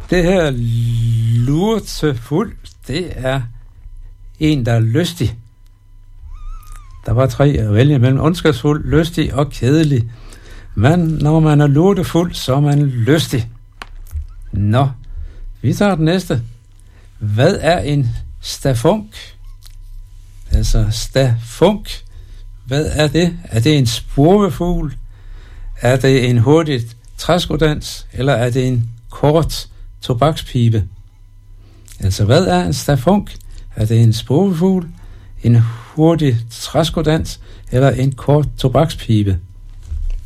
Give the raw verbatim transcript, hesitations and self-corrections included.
Det her lurtefuld, det er en, der er lystig. Der var tre at vælge mellem: ondskabsfuld, lystig og kedelig. Men når man er lurtefuld, så er man lystig. Nå, vi tager den næste. Hvad er en stafunk? Altså stafunk. Hvad er det? Er det en spurvefugl? Er det en hurtigt træskodans? Eller er det en kort tobakspibe? Altså, hvad er en stafunk? Er det en spurvefugl, en hurtig træskodans eller en kort tobakspibe?